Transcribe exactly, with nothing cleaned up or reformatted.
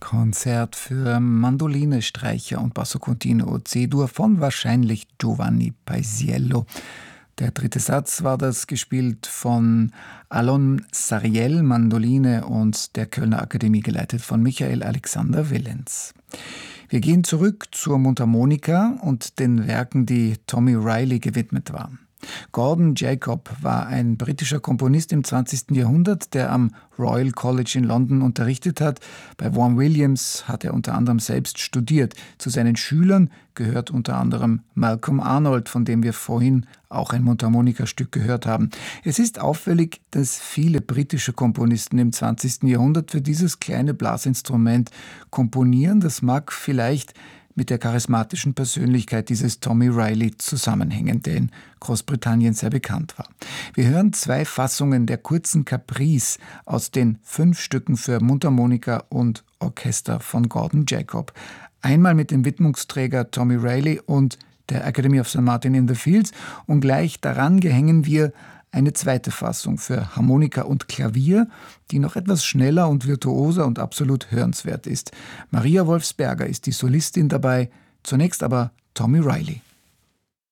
Konzert für Mandoline, Streicher und Basso Continuo C-Dur von wahrscheinlich Giovanni Paisiello. Der dritte Satz war das, gespielt von Alon Sariel, Mandoline, und der Kölner Akademie, geleitet von Michael Alexander Willens. Wir gehen zurück zur Mundharmonika und den Werken, die Tommy Riley gewidmet waren. Gordon Jacob war ein britischer Komponist im zwanzigsten Jahrhundert, der am Royal College in London unterrichtet hat. Bei Vaughan Williams hat er unter anderem selbst studiert. Zu seinen Schülern gehört unter anderem Malcolm Arnold, von dem wir vorhin auch ein Mundharmonikastück gehört haben. Es ist auffällig, dass viele britische Komponisten im zwanzigsten Jahrhundert für dieses kleine Blasinstrument komponieren. Das mag vielleicht mit der charismatischen Persönlichkeit dieses Tommy Riley zusammenhängen, der in Großbritannien sehr bekannt war. Wir hören zwei Fassungen der kurzen Caprice aus den fünf Stücken für Mundharmonika und Orchester von Gordon Jacob. Einmal mit dem Widmungsträger Tommy Riley und der Academy of Saint Martin in the Fields, und gleich daran gehängen wir eine zweite Fassung für Harmonika und Klavier, die noch etwas schneller und virtuoser und absolut hörenswert ist. Maria Wolfsberger ist die Solistin dabei, zunächst aber Tommy Riley.